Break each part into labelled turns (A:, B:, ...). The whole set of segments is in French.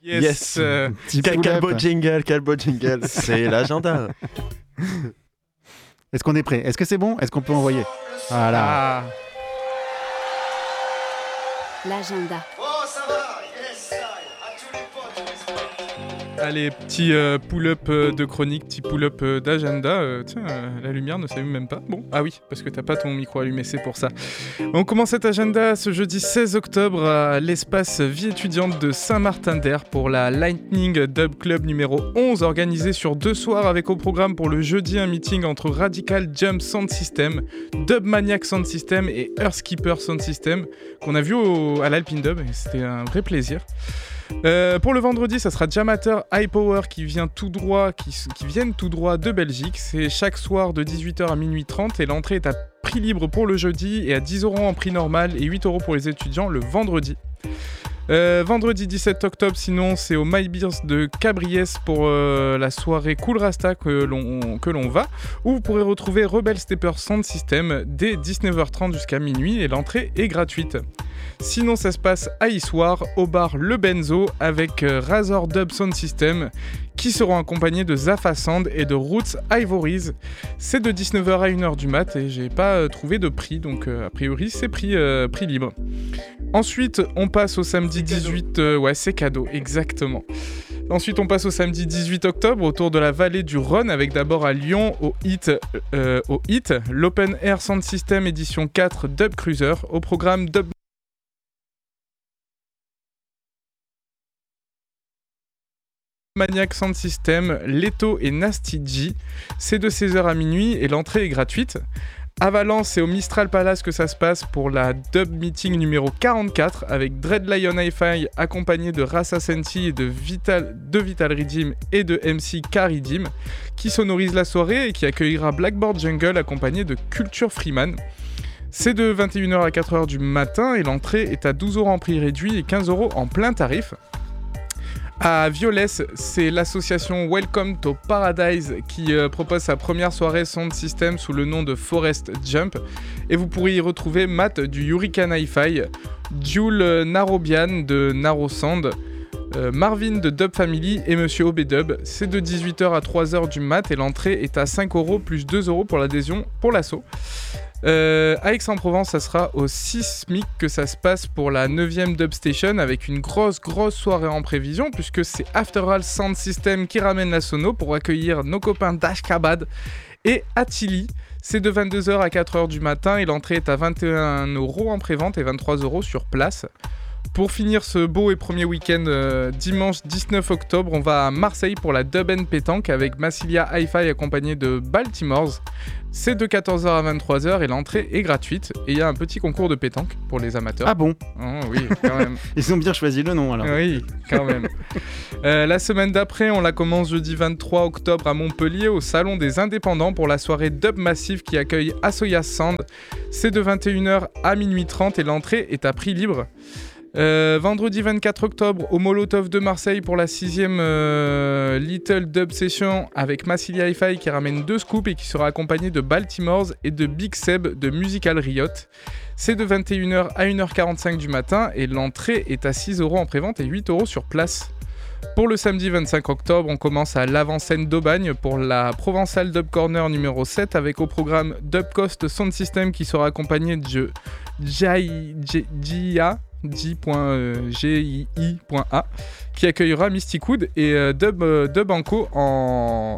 A: Yes.
B: Calbo jingle, c'est l'agenda.
A: Est-ce qu'on est prêt? Est-ce que c'est bon? Est-ce qu'on peut envoyer? Voilà.
C: L'agenda.
D: Oh, ça va, yes, ça, à tous les potes,
E: Allez, petit pull-up de chronique, petit pull-up d'agenda. Tiens, la lumière ne s'allume même pas. Bon, ah oui, parce que t'as pas ton micro allumé, c'est pour ça. On commence cet agenda ce jeudi 16 octobre à l'espace vie étudiante de Saint-Martin-d'Air pour la Lightning Dub Club numéro 11, organisée sur 2 soirs avec au programme pour le jeudi un meeting entre Radical Jump Sound System, Dub Maniac Sound System et Earthkeeper Sound System qu'on a vu à l'Alpine Dub et c'était un vrai plaisir. Pour le vendredi, ça sera Jamateur High Power qui viennent tout droit de Belgique. C'est chaque soir de 18h à minuit 30 et l'entrée est à prix libre pour le jeudi et à 10€ en prix normal et 8€ pour les étudiants le vendredi. Vendredi 17 octobre, sinon c'est au My Beers de Cabriès pour la soirée Cool Rasta que l'on va, où vous pourrez retrouver Rebel Stepper Sound System dès 19h30 jusqu'à minuit et l'entrée est gratuite. Sinon ça se passe à Issoire, au bar Le Benzo avec Razor Dub Sound System qui seront accompagnés de Zafa Sound et de Roots Ivories. C'est de 19h à 1h du mat et j'ai pas trouvé de prix, donc a priori c'est prix libre. Ensuite on passe au samedi 18... ouais, c'est cadeau, exactement. Ensuite on passe au samedi 18 octobre autour de la vallée du Rhône avec d'abord à Lyon au HIT l'Open Air Sound System édition 4 Dub Cruiser, au programme Dub Maniac Sound System, Leto et Nasty G. C'est de 16h à minuit et l'entrée est gratuite. À Valence, c'est au Mistral Palace que ça se passe pour la Dub Meeting numéro 44 avec Dread Lion Hi-Fi accompagné de Rasa Senti et de Vital Redeem et de MC K-Redeem qui sonorise la soirée et qui accueillera Blackboard Jungle accompagné de Culture Freeman. C'est de 21h à 4h du matin et l'entrée est à 12€ en prix réduit et 15€ en plein tarif. À Violès, c'est l'association Welcome to Paradise qui propose sa première soirée sound system sous le nom de Forest Jump. Et vous pourrez y retrouver Matt du Hurricane Hi-Fi, Jules Narobian de Naro Sound, Marvin de Dub Family et Monsieur Obedub. C'est de 18h à 3h du mat et l'entrée est à 5€ plus 2€ pour l'adhésion pour l'assaut. À Aix-en-Provence, ça sera au 6 SMIC que ça se passe pour la 9e Dub Station avec une grosse soirée en prévision puisque c'est After All Sound System qui ramène la sono pour accueillir nos copains d'Ashkabad et Attili. C'est de 22h à 4h du matin et l'entrée est à 21€ en prévente et 23€ sur place. Pour finir ce beau et premier week-end, dimanche 19 octobre, on va à Marseille pour la Dub & Pétanque avec Massilia Hi-Fi accompagné de Baltimores. C'est de 14h à 23h et l'entrée est gratuite. Et il y a un petit concours de pétanque pour les amateurs.
A: Ah bon?
E: Oh, oui, quand même.
A: Ils ont bien choisi le nom alors.
E: Oui, quand même. La semaine d'après, on la commence jeudi 23 octobre à Montpellier au Salon des Indépendants pour la soirée Dub Massive qui accueille Asoya Sound. C'est de 21h à minuit 30 et l'entrée est à prix libre. Vendredi 24 octobre au Molotov de Marseille pour la 6e Little Dub Session avec Massilia Hi-Fi qui ramène 2 scoops et qui sera accompagné de Baltimores et de Big Seb de Musical Riot. C'est de 21h à 1h45 du matin et l'entrée est à 6€ en prévente et 8€ sur place. Pour le samedi 25 octobre, on commence à l'avant-scène d'Aubagne pour la Provençal Dub Corner numéro 7 avec au programme Dub Coast Sound System qui sera accompagné de J.A. J.G.I.I.A qui accueillera Mystic Wood et Dub Enco en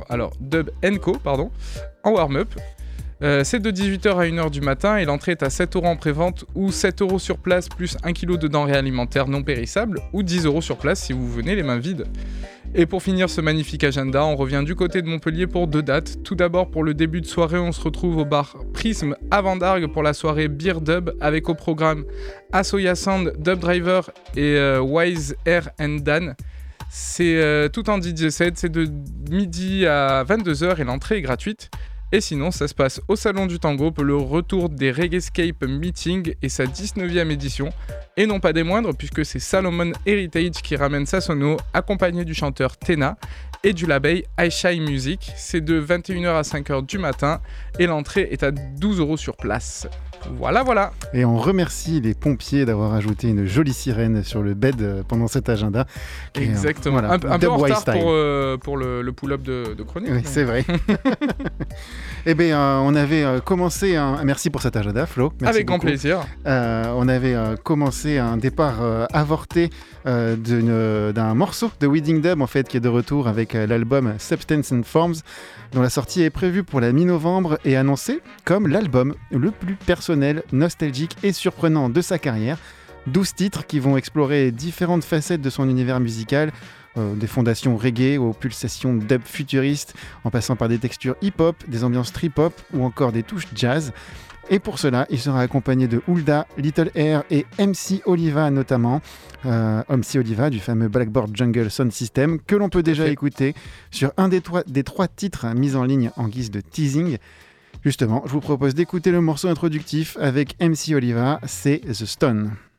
E: warm-up. C'est de 18h à 1h du matin et l'entrée est à 7€ en prévente ou 7€ sur place plus 1 kg de denrées alimentaires non périssables ou 10€ sur place si vous venez les mains vides. Et pour finir ce magnifique agenda, on revient du côté de Montpellier pour 2 dates. Tout d'abord pour le début de soirée, on se retrouve au bar Prism à Vendargues pour la soirée Beer Dub avec au programme Asoya Sound, Dub Driver et Wise Air and Dan. C'est tout en DJ set, c'est de midi à 22h et l'entrée est gratuite. Et sinon, ça se passe au Salon du Tango pour le retour des Reggaescape Meeting et sa 19e édition. Et non pas des moindres, puisque c'est Salomon Heritage qui ramène sa sono, accompagné du chanteur Tena et du label iShy Music. C'est de 21h à 5h du matin et l'entrée est à 12 € sur place. Voilà.
A: Et on remercie les pompiers d'avoir ajouté une jolie sirène sur le bed pendant cet agenda.
E: Exactement. Un peu en retard pour le pull-up de Chronique.
A: Oui, c'est vrai. Eh bien, on avait commencé Merci pour cet agenda, Flo. Merci
E: Avec
A: beaucoup.
E: grand plaisir.
A: On avait commencé un départ avorté d'un morceau de Wedding Dub, en fait, qui est de retour avec l'album Substance and Forms, dont la sortie est prévue pour la mi-novembre et annoncée comme l'album le plus personnel, nostalgique et surprenant de sa carrière. 12 titres qui vont explorer différentes facettes de son univers musical, des fondations reggae aux pulsations dub futuristes, en passant par des textures hip-hop, des ambiances trip-hop ou encore des touches jazz. Et pour cela, il sera accompagné de Hulda, Little Air et MC Oliva notamment. MC Oliva du fameux Blackboard Jungle Sound System que l'on peut déjà écouter sur un des trois titres mis en ligne en guise de teasing. Justement, je vous propose d'écouter le morceau introductif avec MC Oliva, c'est The Stone.